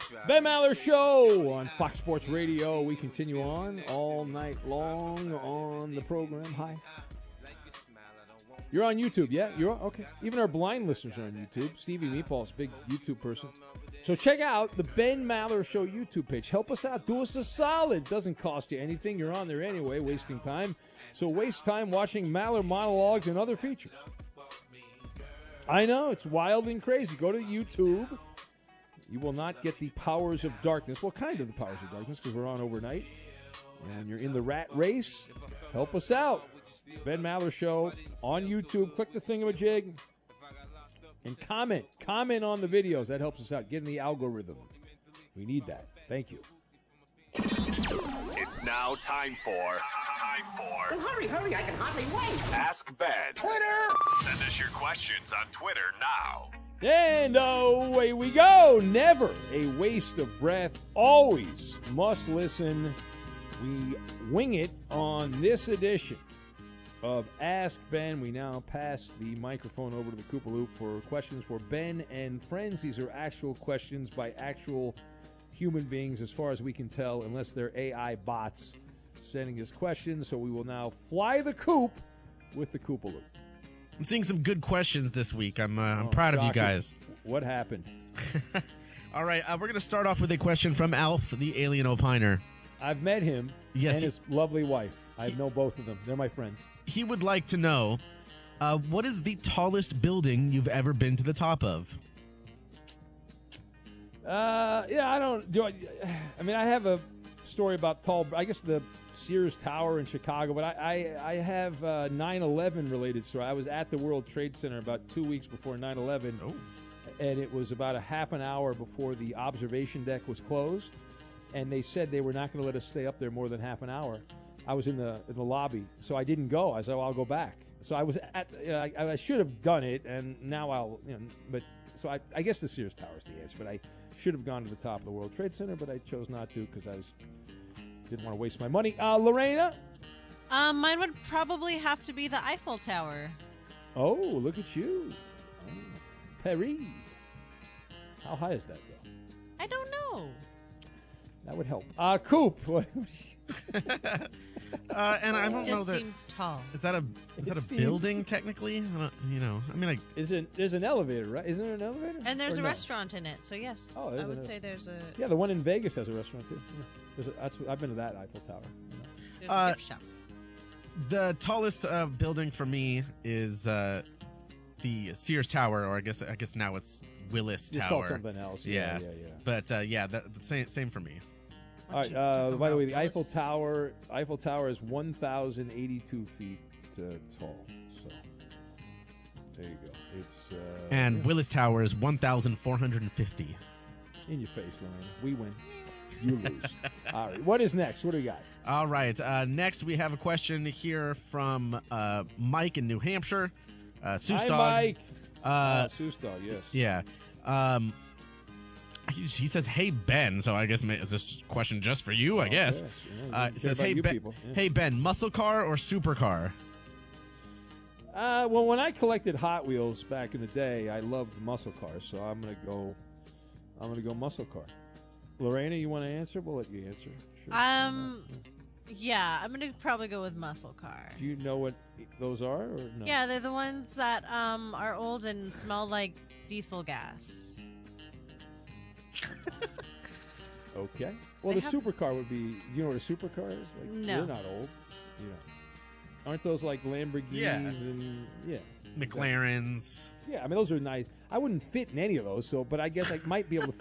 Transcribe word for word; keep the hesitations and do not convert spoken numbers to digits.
Ben Maller Show on Fox Sports Radio. We continue on all night long on the program. Hi. You're on YouTube, yeah? You're on? Okay. Even our blind listeners are on YouTube. Stevie Meatball's a big YouTube person. So check out the Ben Maller Show YouTube page. Help us out. Do us a solid. Doesn't cost you anything. You're on there anyway, wasting time. So waste time watching Maller monologues and other features. I know. It's wild and crazy. Go to YouTube. You will not get the powers of darkness. Well, kind of the powers of darkness because we're on overnight. And when you're in the rat race, help us out. Ben Maller Show on YouTube. Click the thingamajig and comment. Comment on the videos. That helps us out. Get in the algorithm. We need that. Thank you. It's now time for time for. Well, hurry, hurry! I can hardly wait. Ask Ben. Twitter. Send us your questions on Twitter now. And away we go. Never a waste of breath. Always must listen. We wing it on this edition of Ask Ben. We now pass the microphone over to the Koopa Loop for questions for Ben and friends. These are actual questions by actual human beings, as far as we can tell, unless they're A I bots sending us questions. So we will now fly the coop with the Koopa Loop. I'm seeing some good questions this week. I'm uh, I'm Oh, proud of you shocking. guys. What happened? All right, uh, we're going to start off with a question from Alf, the alien opiner. I've met him Yes, and he- his lovely wife. I he- know both of them. They're my friends. He would like to know, uh, what is the tallest building you've ever been to the top of? Uh, yeah, I don't do. I, I mean, I have a story about tall. I guess the Sears Tower in Chicago, but I I, I have uh, nine eleven related story. I was at the World Trade Center about two weeks before nine eleven, Oh. and it was about a half an hour before the observation deck was closed, and they said they were not going to let us stay up there more than half an hour. I was in the in the lobby, so I didn't go. I said, well, I'll go back. So I was at. You know, I, I should have done it, and now I'll. You know, but so I, I guess the Sears Tower is the answer. But I should have gone to the top of the World Trade Center, but I chose not to because I was didn't want to waste my money. Uh, Lorena. Um, mine would probably have to be the Eiffel Tower. Oh, look at you, oh, Paris. How high is that though? I don't know. That would help. Uh, Coop. Uh, and I don't know Just that seems tall. is that a is that It a seems- building technically? I don't, you know, I mean, I, Is it? There's an elevator, right? Isn't there an elevator? And there's Or a no? restaurant in it, so yes. Oh, there's I would a- say there's a, Yeah, the one in Vegas has a restaurant too. Yeah. There's a, that's I've been to that Eiffel Tower. there's Uh, a gift shop. the tallest uh, building for me is uh, the Sears Tower, or I guess I guess now it's Willis Just Tower. call something else. Yeah. Yeah, yeah, yeah. But uh, yeah, that, the same same for me. All right. Uh, by the way, the Eiffel Tower, Eiffel Tower is one thousand eighty-two feet uh, tall. So there you go. It's uh, And yeah. Willis Tower is one thousand four hundred fifty. In your face, Lorena. We win. You lose. All right. What is next? What do we got? All right. Uh, next, we have a question here from uh, Mike in New Hampshire. Uh, Seuss Hi, Dog. Mike. Uh, Uh, Seuss Dog, yes. yeah. Um, he, he says, "Hey Ben." So I guess ma- is this question just for you? I Oh, guess. yes, yeah, Uh, we it care says, about "Hey you Ben, people. Yeah. hey Ben, muscle car or supercar?" Uh, well, when I collected Hot Wheels back in the day, I loved muscle cars, so I'm gonna go. I'm gonna go muscle car. Lorena, you want to answer? We'll let you answer. Sure. Um, yeah, I'm gonna probably go with muscle car. Do you know what those are, or no? Yeah, they're the ones that um are old and smell like diesel gas. Okay. Well, They the have- supercar would be. Do you know what a supercar is? Like, No. You're not old. You know. Aren't those like Lamborghinis Yeah. and yeah, McLarens. yeah? I mean, those are nice. I wouldn't fit in any of those, so but I guess I might be able to